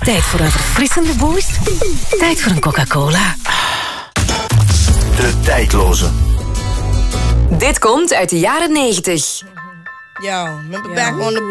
Tijd voor een verfrissende boost. Tijd voor een Coca-Cola. De tijdloze. Dit komt uit de jaren 90. Yo, remember back on the